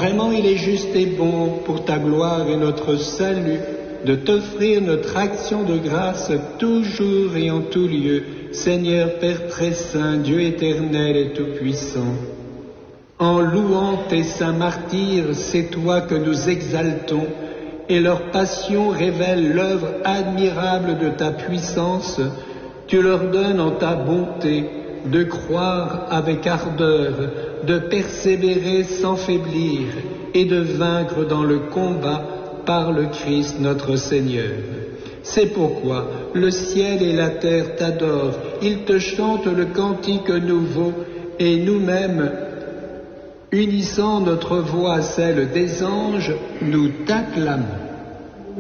Vraiment, il est juste et bon pour ta gloire et notre salut de t'offrir notre action de grâce toujours et en tout lieu, Seigneur Père très saint, Dieu éternel et tout-puissant. En louant tes saints martyrs, c'est toi que nous exaltons, et leur passion révèle l'œuvre admirable de ta puissance. Tu leur donnes en ta bonté de croire avec ardeur, de persévérer sans faiblir et de vaincre dans le combat par le Christ notre Seigneur. C'est pourquoi le ciel et la terre t'adorent, ils te chantent le cantique nouveau et nous-mêmes, unissant notre voix à celle des anges, nous t'acclamons.